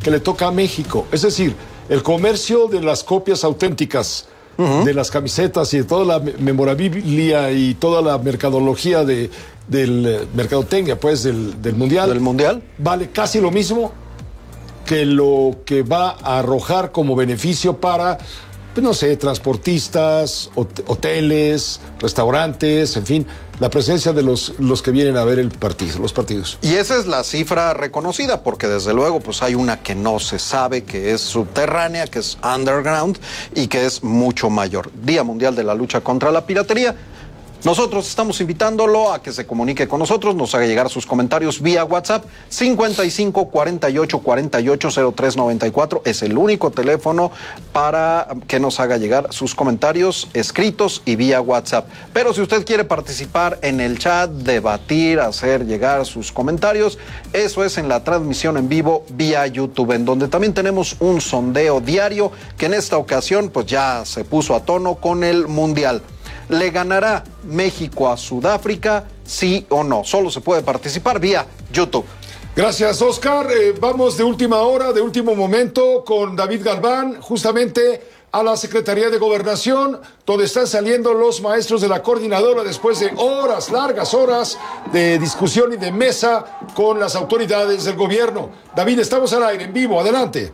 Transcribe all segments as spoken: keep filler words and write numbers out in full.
que le toca a México. Es decir, el comercio de las copias auténticas uh-huh. de las camisetas y de toda la memorabilia y toda la mercadología de, del mercadotecnia, pues, del, del Mundial. ¿Del Mundial? Vale casi lo mismo que lo que va a arrojar como beneficio para, pues no sé, transportistas, hot- hoteles, restaurantes, en fin, la presencia de los, los que vienen a ver el partido, los partidos. Y esa es la cifra reconocida, porque desde luego pues hay una que no se sabe, que es subterránea, que es underground y que es mucho mayor. Día Mundial de la Lucha contra la Piratería. Nosotros estamos invitándolo a que se comunique con nosotros, nos haga llegar sus comentarios vía WhatsApp. Cincuenta y cinco, cuarenta y ocho, cuarenta y ocho, cero tres noventa y cuatro es el único teléfono para que nos haga llegar sus comentarios escritos y vía WhatsApp. Pero si usted quiere participar en el chat, debatir, hacer llegar sus comentarios, eso es en la transmisión en vivo vía YouTube, en donde también tenemos un sondeo diario que en esta ocasión pues ya se puso a tono con el Mundial. ¿Le ganará México a Sudáfrica, sí o no? Solo se puede participar vía YouTube. Gracias, Oscar. Eh, vamos de última hora, de último momento, con David Galván, justamente a la Secretaría de Gobernación, donde están saliendo los maestros de la coordinadora después de horas, largas horas de discusión y de mesa con las autoridades del gobierno. David, estamos al aire, en vivo, adelante.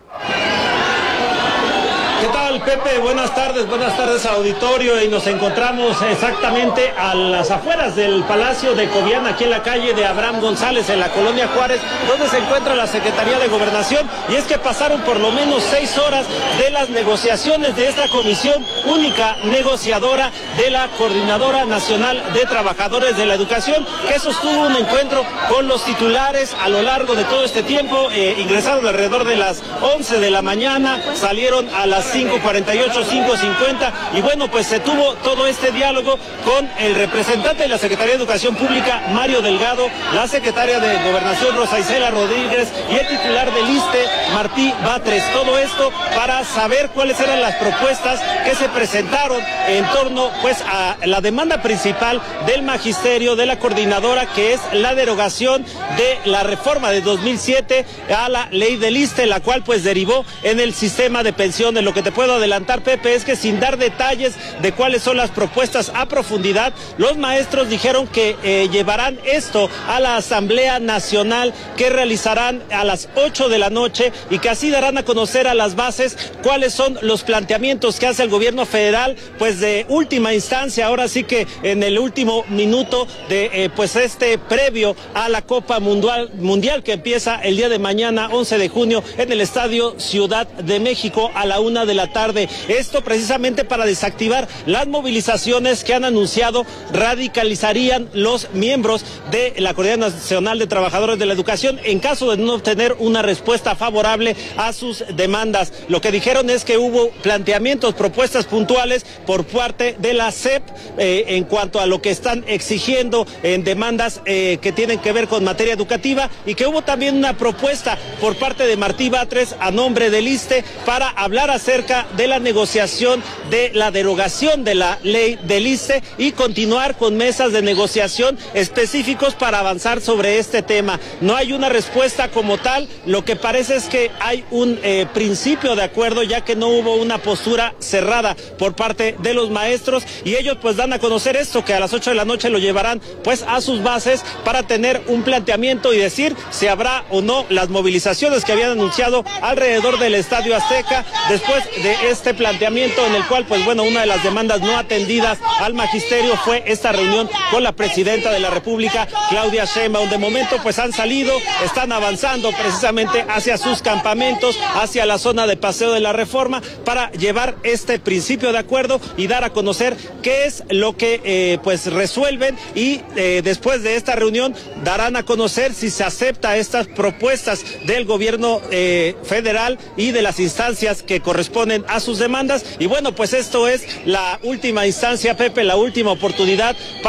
¿Qué tal, Pepe? Buenas tardes, buenas tardes, auditorio, y nos encontramos exactamente a las afueras del Palacio de Cobián, aquí en la calle de Abraham González, en la Colonia Juárez, donde se encuentra la Secretaría de Gobernación, y es que pasaron por lo menos seis horas de las negociaciones de esta comisión única negociadora de la Coordinadora Nacional de Trabajadores de la Educación, que sostuvo un encuentro con los titulares a lo largo de todo este tiempo. Eh, ingresaron alrededor de las once de la mañana, salieron a las cinco cuarenta y ocho, cinco cincuenta, y bueno, pues se tuvo todo este diálogo con el representante de la Secretaría de Educación Pública, Mario Delgado, la secretaria de Gobernación, Rosa Isela Rodríguez, y el titular del ISSSTE, Martí Batres. Todo esto para saber cuáles eran las propuestas que se presentaron en torno pues a la demanda principal del magisterio, de la coordinadora, que es la derogación de la reforma de dos mil siete a la ley del ISSSTE, la cual pues derivó en el sistema de pensiones. Lo que te puedo adelantar, Pepe, es que sin dar detalles de cuáles son las propuestas a profundidad, los maestros dijeron que eh, llevarán esto a la Asamblea Nacional, que realizarán a las ocho de la noche, y que así darán a conocer a las bases cuáles son los planteamientos que hace el gobierno federal, pues de última instancia, ahora sí que en el último minuto de eh, pues este previo a la Copa Mundial, Mundial que empieza el día de mañana, once de junio, en el Estadio Ciudad de México a la una de la tarde. Esto precisamente para desactivar las movilizaciones que han anunciado radicalizarían los miembros de la Coordinadora Nacional de Trabajadores de la Educación en caso de no obtener una respuesta favorable a sus demandas. Lo que dijeron es que hubo planteamientos, propuestas puntuales por parte de la S E P eh, en cuanto a lo que están exigiendo en demandas eh, que tienen que ver con materia educativa, y que hubo también una propuesta por parte de Martí Batres a nombre del ISSSTE para hablar acerca de la negociación de la derogación de la ley del ISSSTE y continuar con mesas de negociación específicos para avanzar sobre este tema. No hay una respuesta como tal, lo que parece es que hay un eh, principio de acuerdo, ya que no hubo una postura cerrada por parte de los maestros, y ellos pues dan a conocer esto, que a las ocho de la noche lo llevarán pues a sus bases para tener un planteamiento y decir si habrá o no las movilizaciones que habían anunciado alrededor del Estadio Azteca, después de este planteamiento en el cual pues bueno, una de las demandas no atendidas al magisterio fue esta reunión con la presidenta de la República, Claudia Sheinbaum. De momento pues han salido, están avanzando precisamente hacia sus campamentos, hacia la zona de Paseo de la Reforma, para llevar este principio de acuerdo y dar a conocer qué es lo que eh, pues resuelven, y eh, después de esta reunión darán a conocer si se acepta estas propuestas del gobierno eh, federal y de las instancias que corresponden a sus demandas. Y bueno, pues esto es la última instancia, Pepe, la última oportunidad para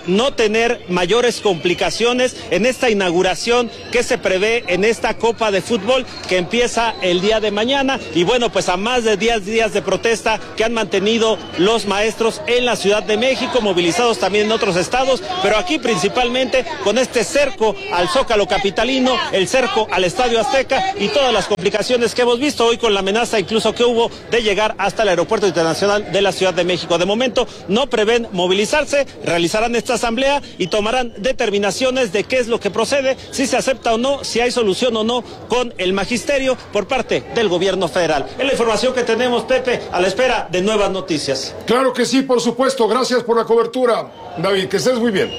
no tener mayores complicaciones en esta inauguración que se prevé en esta Copa de Fútbol que empieza el día de mañana. Y bueno, pues a más de diez días de protesta que han mantenido los maestros en la Ciudad de México, movilizados también en otros estados, pero aquí principalmente con este cerco al Zócalo capitalino, el cerco al Estadio Azteca y todas las complicaciones que hemos visto hoy con la amenaza incluso que hubo de llegar hasta el Aeropuerto Internacional de la Ciudad de México. De momento no prevén movilizarse, realizarán esta asamblea y tomarán determinaciones de qué es lo que procede, si se acepta o no, si hay solución o no con el magisterio por parte del gobierno federal. Es la información que tenemos, Pepe, a la espera de nuevas noticias. Claro que sí, por supuesto. Gracias por la cobertura, David, que estés muy bien.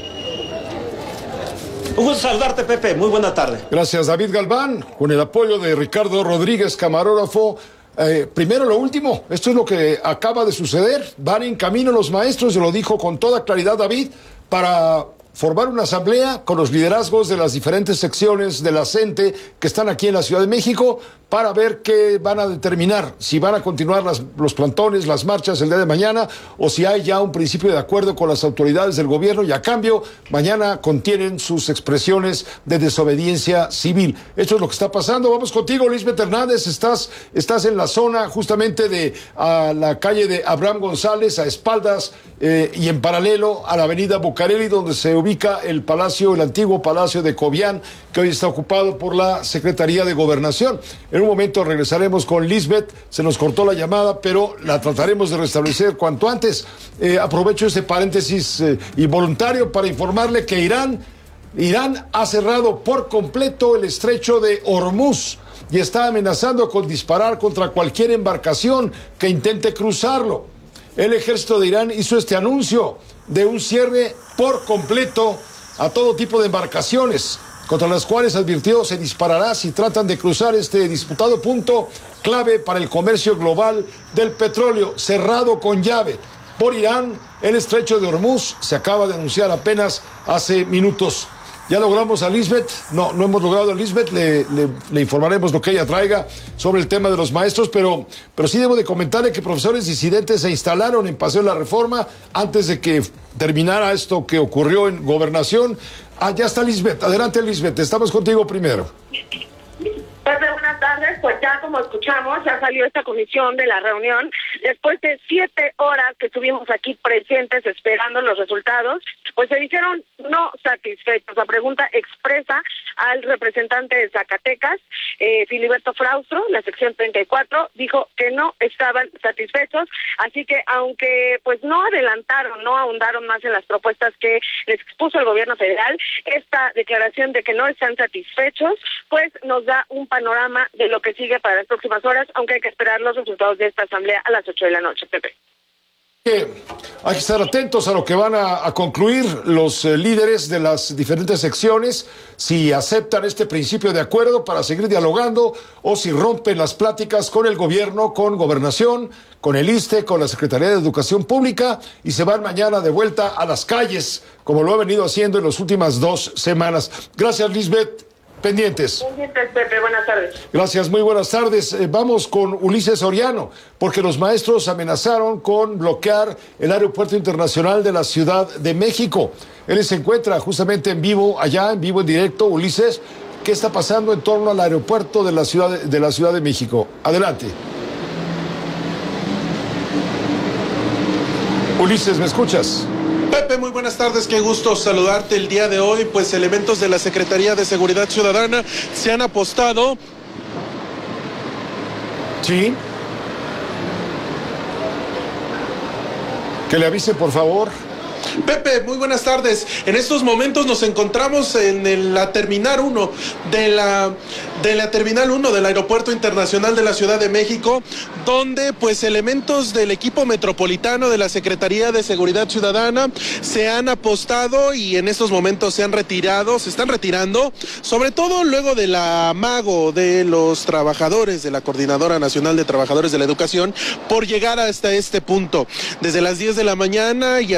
Un gusto saludarte, Pepe. Muy buena tarde. Gracias, David Galván, con el apoyo de Ricardo Rodríguez, camarógrafo. Eh, primero lo último, esto es lo que acaba de suceder. Van en camino los maestros, y lo dijo con toda claridad David, para formar una asamblea con los liderazgos de las diferentes secciones de la CENTE que están aquí en la Ciudad de México para ver qué van a determinar, si van a continuar las, los plantones, las marchas el día de mañana, o si hay ya un principio de acuerdo con las autoridades del gobierno y a cambio mañana contienen sus expresiones de desobediencia civil. Esto es lo que está pasando. Vamos contigo, Lisbeth Hernández, estás, estás en la zona justamente de a la calle de Abraham González, a espaldas eh, y en paralelo a la avenida Bucareli, donde se ubica el palacio, el antiguo palacio de Cobián, que hoy está ocupado por la Secretaría de Gobernación. En un momento regresaremos con Lisbeth, se nos cortó la llamada, pero la trataremos de restablecer cuanto antes. Eh, aprovecho este paréntesis eh, involuntario para informarle que Irán, Irán ha cerrado por completo el estrecho de Hormuz y está amenazando con disparar contra cualquier embarcación que intente cruzarlo. El ejército de Irán hizo este anuncio de un cierre por completo a todo tipo de embarcaciones, contra las cuales advirtió se disparará si tratan de cruzar este disputado punto clave para el comercio global del petróleo, cerrado con llave por Irán. El estrecho de Hormuz se acaba de anunciar apenas hace minutos. Ya logramos a Lisbeth, no, no hemos logrado a Lisbeth, le, le, le informaremos lo que ella traiga sobre el tema de los maestros, pero, pero sí debo de comentarle que profesores disidentes se instalaron en Paseo de la Reforma antes de que terminara esto que ocurrió en Gobernación. Ah, ya está Lisbeth, adelante Lisbeth, estamos contigo primero. Pepe, buenas tardes. Pues ya como escuchamos, ya salió esta comisión de la reunión después de siete horas que estuvimos aquí presentes esperando los resultados. Pues se dijeron no satisfechos. La pregunta expresa al representante de Zacatecas, eh, Filiberto Fraustro, la sección treinta y cuatro, dijo que no estaban satisfechos, así que aunque pues no adelantaron, no ahondaron más en las propuestas que les expuso el gobierno federal, esta declaración de que no están satisfechos, pues nos da un panorama de lo que sigue para las próximas horas, aunque hay que esperar los resultados de esta asamblea a las ocho de la noche, Pepe. Hay que estar atentos a lo que van a, a concluir los eh, líderes de las diferentes secciones, si aceptan este principio de acuerdo para seguir dialogando o si rompen las pláticas con el gobierno, con Gobernación, con el ISSSTE, con la Secretaría de Educación Pública y se van mañana de vuelta a las calles, como lo ha venido haciendo en las últimas dos semanas. Gracias, Lisbeth. Pendientes. Pendientes, Pepe. Buenas tardes. Gracias, muy buenas tardes. Eh, vamos con Ulises Soriano, porque los maestros amenazaron con bloquear el Aeropuerto Internacional de la Ciudad de México. Él se encuentra justamente en vivo, allá, en vivo, en directo. Ulises, ¿qué está pasando en torno al aeropuerto de la Ciudad de, de la Ciudad de México? Adelante. Ulises, ¿me escuchas? Pepe, muy buenas tardes, qué gusto saludarte el día de hoy. Pues elementos de la Secretaría de Seguridad Ciudadana se han apostado. Sí. Que le avise, por favor. Pepe, muy buenas tardes. En estos momentos nos encontramos en el, la Terminal uno de la, de la Terminal uno del Aeropuerto Internacional de la Ciudad de México, donde pues elementos del equipo metropolitano de la Secretaría de Seguridad Ciudadana se han apostado y en estos momentos se han retirado, se están retirando, sobre todo luego del amago de los trabajadores de la Coordinadora Nacional de Trabajadores de la Educación por llegar hasta este punto. Desde las diez de la mañana y hasta este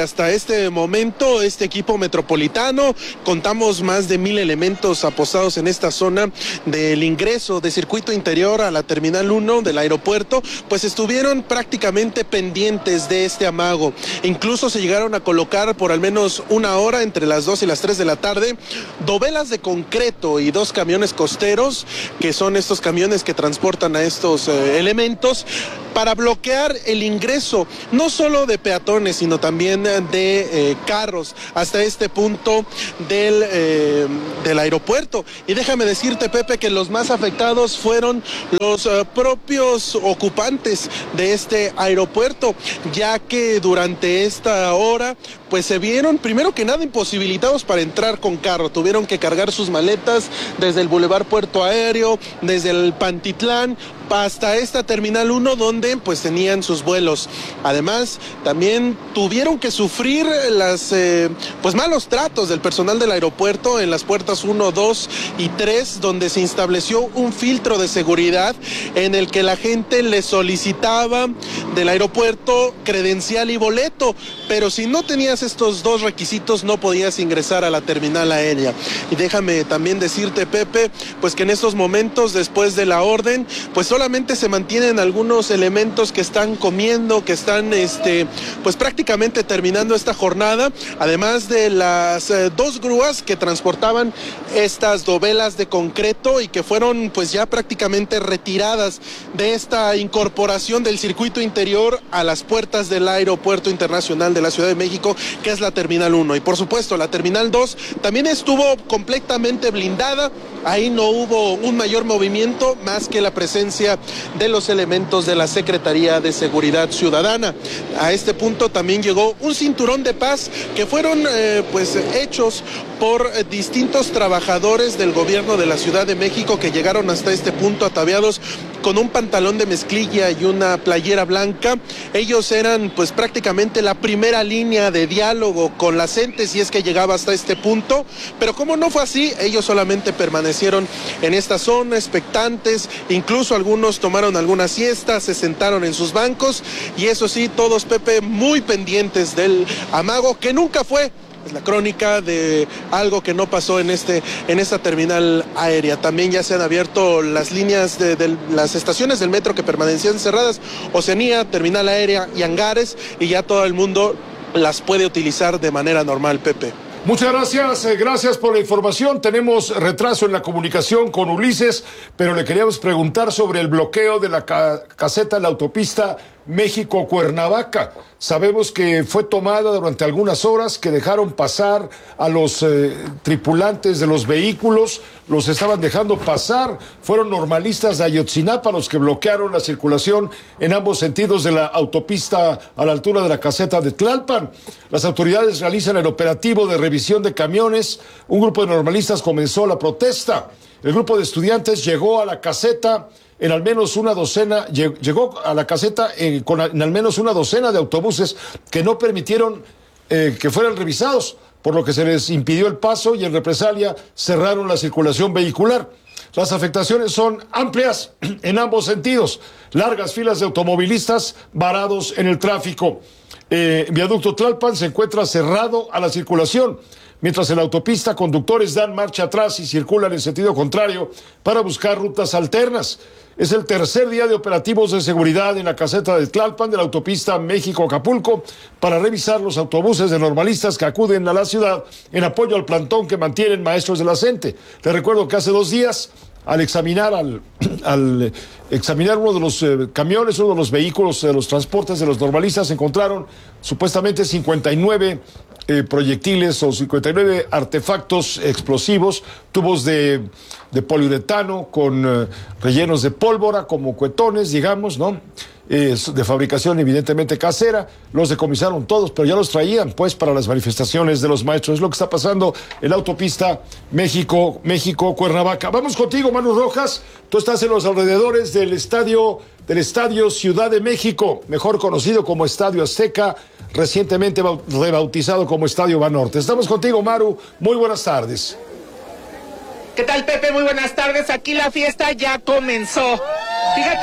este momento este equipo metropolitano, contamos más de mil elementos apostados en esta zona del ingreso de circuito interior a la terminal uno del aeropuerto, pues estuvieron prácticamente pendientes de este amago. Incluso se llegaron a colocar por al menos una hora entre las dos y las tres de la tarde dovelas de concreto y dos camiones costeros, que son estos camiones que transportan a estos eh, elementos, para bloquear el ingreso no solo de peatones sino también de eh, carros hasta este punto del, eh, del aeropuerto. Y déjame decirte, Pepe, que los más afectados fueron los eh, propios ocupantes de este aeropuerto, ya que durante esta hora pues se vieron primero que nada imposibilitados para entrar con carro, tuvieron que cargar sus maletas desde el Boulevard Puerto Aéreo, desde el Pantitlán hasta esta terminal uno, donde pues tenían sus vuelos. Además, también tuvieron que sufrir las eh, pues malos tratos del personal del aeropuerto en las puertas uno, dos y tres, donde se estableció un filtro de seguridad en el que la gente le solicitaba del aeropuerto credencial y boleto, pero si no tenías estos dos requisitos no podías ingresar a la terminal aérea. Y déjame también decirte, Pepe, pues que en estos momentos, después de la orden, pues solamente se mantienen algunos elementos que están comiendo, que están este pues prácticamente terminando esta jornada, además de las eh, dos grúas que transportaban estas dovelas de concreto y que fueron pues ya prácticamente retiradas de esta incorporación del circuito interior a las puertas del Aeropuerto Internacional de la Ciudad de México, que es la terminal uno. Y por supuesto la terminal dos también estuvo completamente blindada, ahí no hubo un mayor movimiento más que la presencia de los elementos de la Secretaría de Seguridad Ciudadana. A este punto también llegó un cinturón de paz que fueron eh, pues hechos por eh, distintos trabajadores del gobierno de la Ciudad de México que llegaron hasta este punto ataviados con un pantalón de mezclilla y una playera blanca. Ellos eran pues prácticamente la primera línea de diálogo con la gente si es que llegaba hasta este punto, pero como no fue así, ellos solamente permanecieron en esta zona expectantes, incluso algunos tomaron alguna siesta, se sentaron en sus bancos y eso sí, todos, Pepe, muy pendientes del amago que nunca fue. Es la crónica de algo que no pasó en este en esta terminal aérea. También ya se han abierto las líneas de, de las estaciones del metro que permanecían cerradas, Oceanía, terminal aérea y hangares, y ya todo el mundo las puede utilizar de manera normal, Pepe. Muchas gracias, eh, gracias por la información. Tenemos retraso en la comunicación con Ulises, pero le queríamos preguntar sobre el bloqueo de la ca caseta de la autopista México-Cuernavaca. Sabemos que fue tomada durante algunas horas, que dejaron pasar a los eh, tripulantes de los vehículos, los estaban dejando pasar. Fueron normalistas de Ayotzinapa los que bloquearon la circulación en ambos sentidos de la autopista a la altura de la caseta de Tlalpan. Las autoridades realizan el operativo de revisión de camiones. Un grupo de normalistas comenzó la protesta. El grupo de estudiantes llegó a la caseta en al menos una docena, llegó a la caseta en, con en al menos una docena de autobuses que no permitieron eh, que fueran revisados, por lo que se les impidió el paso y en represalia cerraron la circulación vehicular. Las afectaciones son amplias en ambos sentidos, largas filas de automovilistas varados en el tráfico. Eh, Viaducto Tlalpan se encuentra cerrado a la circulación, mientras en la autopista conductores dan marcha atrás y circulan en sentido contrario para buscar rutas alternas. Es el tercer día de operativos de seguridad en la caseta de Tlalpan de la autopista México-Acapulco para revisar los autobuses de normalistas que acuden a la ciudad en apoyo al plantón que mantienen maestros de la CENTE. Les recuerdo que hace dos días, al examinar al, al examinar uno de los eh, camiones, uno de los vehículos de los transportes de los normalistas, encontraron supuestamente cincuenta y nueve eh, proyectiles o cincuenta y nueve artefactos explosivos, tubos de, de poliuretano con eh, rellenos de pólvora, como cuetones, digamos, ¿no? Eh, de fabricación evidentemente casera. Los decomisaron todos, pero ya los traían pues para las manifestaciones de los maestros. Es lo que está pasando en la autopista México, México, Cuernavaca. Vamos contigo, Manu Rojas. Tú estás en los alrededores del estadio, del estadio Ciudad de México, mejor conocido como Estadio Azteca, recientemente rebautizado como Estadio Banorte. Estamos contigo, Maru. Muy buenas tardes. ¿Qué tal, Pepe? Muy buenas tardes. Aquí la fiesta ya comenzó. Fíjate,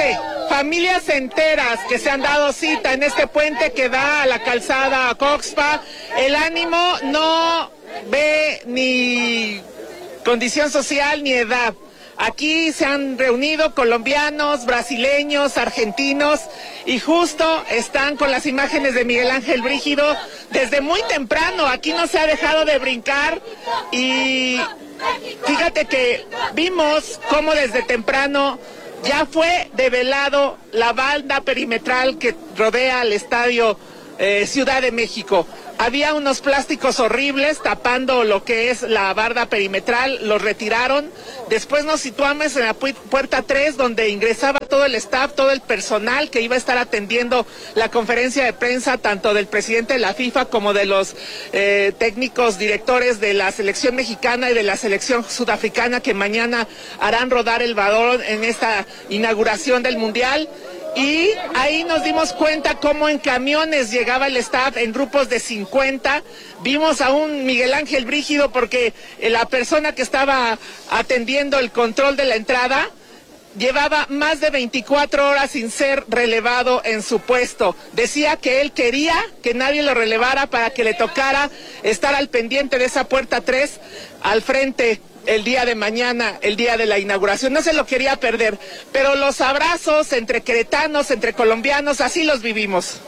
familias enteras que se han dado cita en este puente que da a la calzada Coxpa. El ánimo no ve ni condición social ni edad. Aquí se han reunido colombianos, brasileños, argentinos y justo están con las imágenes de Miguel Ángel Brígido desde muy temprano. Aquí no se ha dejado de brincar y fíjate que vimos cómo desde temprano ya fue develado la banda perimetral que rodea al estadio eh, Ciudad de México. Había unos plásticos horribles tapando lo que es la barda perimetral, los retiraron. Después nos situamos en la pu puerta tres, donde ingresaba todo el staff, todo el personal que iba a estar atendiendo la conferencia de prensa, tanto del presidente de la FIFA como de los eh, técnicos directores de la selección mexicana y de la selección sudafricana, que mañana harán rodar el balón en esta inauguración del Mundial. Y ahí nos dimos cuenta cómo en camiones llegaba el staff en grupos de cincuenta. Vimos a un Miguel Ángel Brígido porque la persona que estaba atendiendo el control de la entrada llevaba más de veinticuatro horas sin ser relevado en su puesto. Decía que él quería que nadie lo relevara para que le tocara estar al pendiente de esa puerta tres al frente el día de mañana, el día de la inauguración. No se lo quería perder, pero los abrazos entre queretanos, entre colombianos, así los vivimos.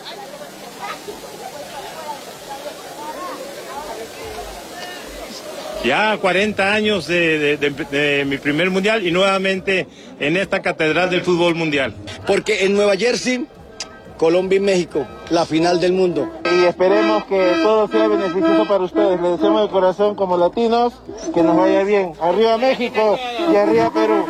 Ya cuarenta años de, de, de, de mi primer mundial y nuevamente en esta catedral del fútbol mundial. Porque en Nueva Jersey, Colombia y México, la final del mundo. Y esperemos que todo sea beneficioso para ustedes. Les deseamos de corazón como latinos que nos vaya bien. Arriba México y arriba Perú.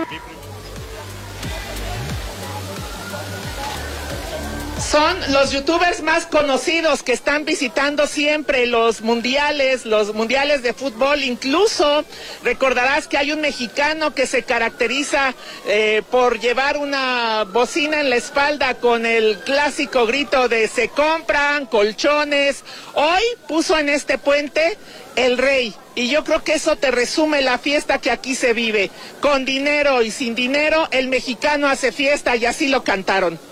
Son los youtubers más conocidos que están visitando siempre los mundiales, los mundiales de fútbol. Incluso recordarás que hay un mexicano que se caracteriza eh, por llevar una bocina en la espalda con el clásico grito de "se compran colchones". Hoy puso en este puente el rey. Y yo creo que eso te resume la fiesta que aquí se vive. Con dinero y sin dinero, el mexicano hace fiesta y así lo cantaron.